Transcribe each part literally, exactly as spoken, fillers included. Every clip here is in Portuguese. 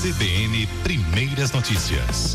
C B N Primeiras Notícias.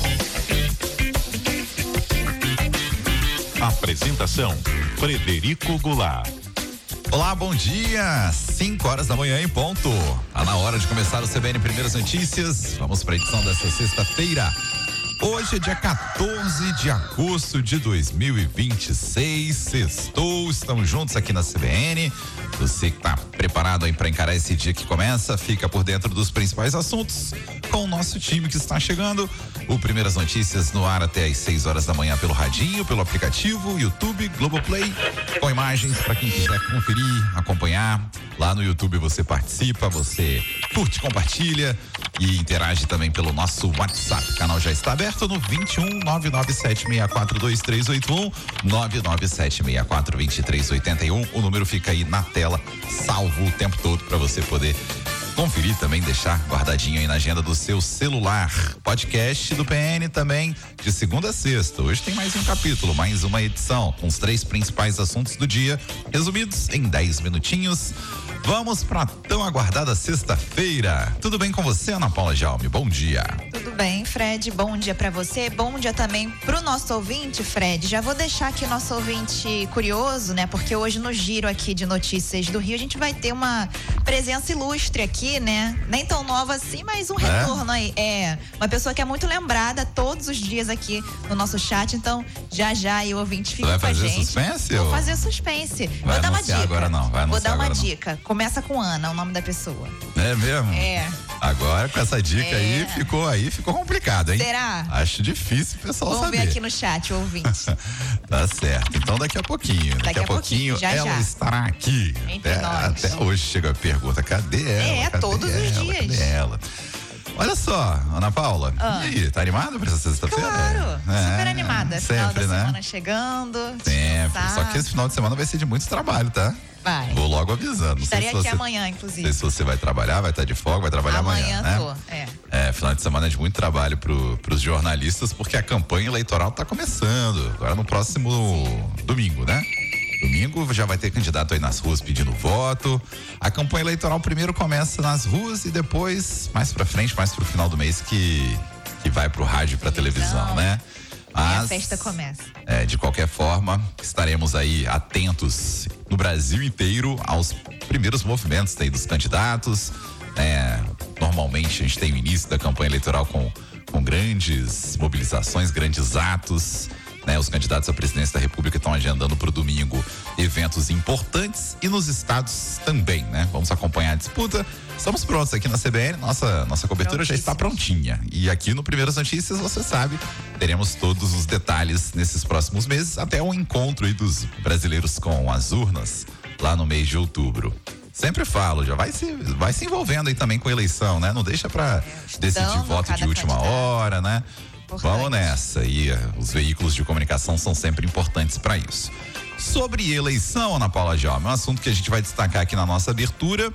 Apresentação: Frederico Goulart. Olá, bom dia. cinco horas da manhã em ponto. Tá na hora de começar o C B N Primeiras Notícias. Vamos para a edição desta sexta-feira. Hoje é dia quatorze de agosto de dois mil e vinte e seis. Sextou, estamos juntos aqui na C B N. Você que tá preparado aí para encarar esse dia que começa, fica por dentro dos principais assuntos com o nosso time que está chegando. O Primeiras Notícias no ar até às seis horas da manhã pelo radinho, pelo aplicativo, YouTube, Globoplay, com imagens para quem quiser conferir, acompanhar. Lá no YouTube você participa, você curte, compartilha e interage também pelo nosso WhatsApp. O canal já está aberto no vinte e um, nove nove sete seis quatro dois três oito um, nove nove sete seis quatro dois três oito um. O número fica aí na tela, salvo o tempo todo para você poder conferir também, deixar guardadinho aí na agenda do seu celular. Podcast do P N também, de segunda a sexta. Hoje tem mais um capítulo, mais uma edição, com os três principais assuntos do dia, resumidos em dez minutinhos. Vamos para tão aguardada sexta-feira. Tudo bem com você, Ana Paula Jaume? Bom dia. Tudo bem, Fred. Bom dia para você. Bom dia também pro nosso ouvinte, Fred. Já vou deixar aqui o nosso ouvinte curioso, né? Porque hoje no giro aqui de notícias do Rio, a gente vai ter uma presença ilustre aqui, né? Nem tão nova assim, mas um retorno é? aí. É, uma pessoa que é muito lembrada todos os dias aqui no nosso chat. Então, já já aí o ouvinte fica vai com a gente. Vai fazer suspense? Vou ou... fazer suspense. Vai vou dar uma dica. Agora não. Vai vou dar uma agora dica. Não. Começa com Ana, o nome da pessoa. É mesmo? É. Agora com essa dica é. aí, ficou aí, ficou complicado, hein? Será? Acho difícil o pessoal Vamos saber. ver aqui no chat, o ouvinte. Tá certo. Então daqui a pouquinho, daqui, daqui a, a pouquinho, pouquinho já, ela já. estará aqui. Entre até, nós. até hoje chega a pergunta, cadê ela? É, cadê todos ela? os dias. Cadê ela? Olha só, Ana Paula, ah. e aí, tá animada pra essa sexta-feira? Claro, é, super animada. Sempre, final da né? semana chegando. Sempre, só que esse final de semana vai ser de muito trabalho, tá? Vai. Vou logo avisando. Estarei aqui você, amanhã, inclusive. Não sei se você vai trabalhar, vai estar de folga, vai trabalhar amanhã, amanhã né? Tô, é. É, final de semana é de muito trabalho pro, pros jornalistas, porque a campanha eleitoral tá começando, agora no próximo Sim. domingo, né? Domingo já vai ter candidato aí nas ruas pedindo voto. A campanha eleitoral primeiro começa nas ruas e depois, mais pra frente, mais pro final do mês, que, que vai pro rádio e pra televisão, né? Mas, a festa começa. É, de qualquer forma, estaremos aí atentos no Brasil inteiro aos primeiros movimentos aí dos candidatos. É, normalmente a gente tem o início da campanha eleitoral com, com grandes mobilizações, grandes atos. Né, os candidatos à presidência da República estão agendando para o domingo eventos importantes e nos estados também, né? Vamos acompanhar a disputa. Estamos prontos aqui na C B N, nossa, nossa cobertura já está prontinha. E aqui no Primeiras Notícias, você sabe, teremos todos os detalhes nesses próximos meses, até o encontro aí dos brasileiros com as urnas, lá no mês de outubro. Sempre falo, já vai se, vai se envolvendo aí também com a eleição, né? Não deixa para é, decidir voto de última candidato. hora, né? Importante. Vamos nessa, e uh, os veículos de comunicação são sempre importantes para isso. Sobre eleição, Ana Paula Jaume, um assunto que a gente vai destacar aqui na nossa abertura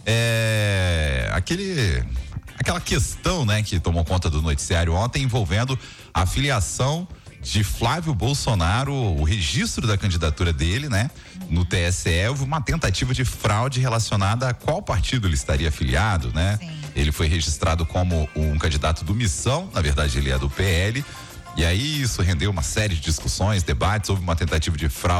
é aquele, aquela questão, né, que tomou conta do noticiário ontem envolvendo a filiação de Flávio Bolsonaro, o registro da candidatura dele, né, no T S E. Houve uma tentativa de fraude relacionada a qual partido ele estaria afiliado, né? Sim. Ele foi registrado como um candidato do Missão, na verdade ele é do P L, e aí isso rendeu uma série de discussões, debates, houve uma tentativa de fraude